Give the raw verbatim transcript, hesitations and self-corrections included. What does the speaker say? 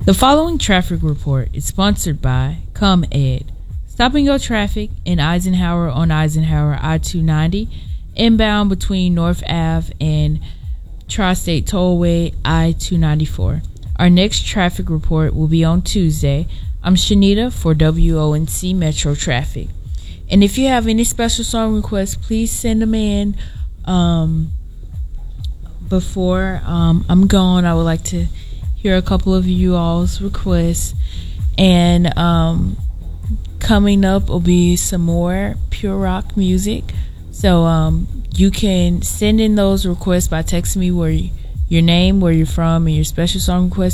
The following traffic report is sponsored by ComEd. Stopping your traffic in Eisenhower on Eisenhower I two ninety, inbound between North Ave and Tri-State Tollway I two ninety-four. Our next traffic report will be on Tuesday. I'm Shanita for W O N C Metro Traffic. And if you have any special song requests, please send them in. Um, before um, I'm gone, I would like to hear a couple of you all's requests. And um, coming up will be some more pure rock music. So um, you can send in those requests by texting me where you, your name, where you're from, and your special song request